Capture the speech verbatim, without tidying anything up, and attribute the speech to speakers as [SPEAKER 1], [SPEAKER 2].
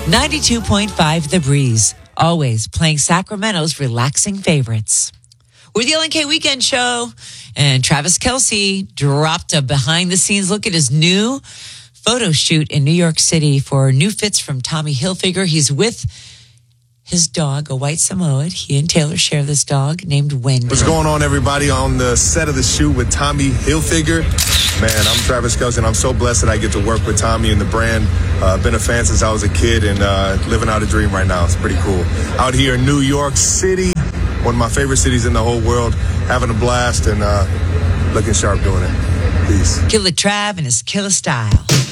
[SPEAKER 1] ninety-two point five The Breeze, always playing Sacramento's relaxing favorites. We're the L N K Weekend Show, and Travis Kelce dropped a behind-the-scenes look at his new photo shoot in New York City for new fits from Tommy Hilfiger. He's with his dog, a white Samoan. He and Taylor share this dog named Wendy.
[SPEAKER 2] What's going on, everybody, on the set of the shoot with Tommy Hilfiger? Man, I'm Travis Kelce, and I'm so blessed that I get to work with Tommy and the brand. I've uh, been a fan since I was a kid and uh, living out a dream right now. It's pretty cool. Out here in New York City, one of my favorite cities in the whole world, having a blast and uh, looking sharp doing it. Peace.
[SPEAKER 1] Killer Trav and his killer style.